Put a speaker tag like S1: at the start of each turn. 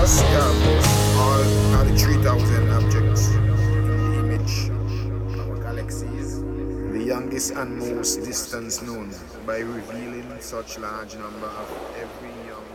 S1: us, yeah, all the 3,000 objects in the image, our galaxies, the youngest and most distance known, by revealing such large number of every young